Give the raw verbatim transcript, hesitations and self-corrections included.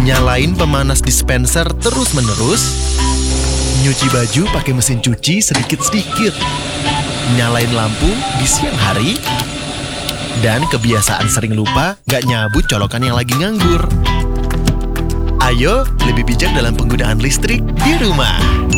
Nyalain pemanas dispenser terus-menerus, nyuci baju pakai mesin cuci sedikit-sedikit, nyalain lampu di siang hari, dan kebiasaan sering lupa gak nyabut colokan yang lagi nganggur. Ayo lebih bijak dalam penggunaan listrik di rumah.